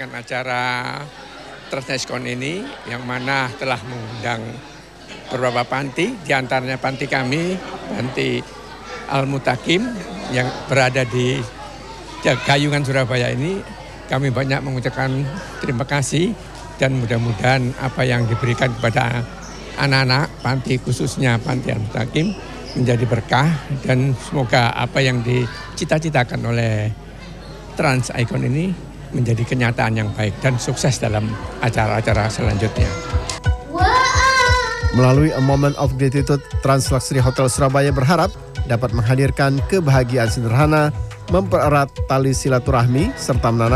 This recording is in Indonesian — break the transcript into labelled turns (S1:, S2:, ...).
S1: dengan acara Transneskon ini, yang mana telah mengundang beberapa panti, diantaranya panti kami, panti Al-Mutakim yang berada di Gayungan Surabaya ini. Kami banyak mengucapkan terima kasih dan mudah-mudahan apa yang diberikan kepada anak-anak panti, khususnya panti Al-Mutakim, menjadi berkah dan semoga apa yang dicita-citakan oleh Trans Icon ini menjadi kenyataan yang baik dan sukses dalam acara-acara selanjutnya.
S2: Melalui A Moment of Gratitude, Trans Luxury Hotel Surabaya berharap dapat menghadirkan kebahagiaan sederhana, mempererat tali silaturahmi, serta menanam